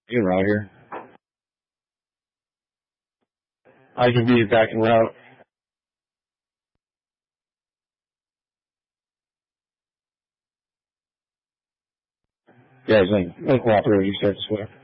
You route here. I can be back en route. Yeah, he's like, look, Whopper, you start to swear.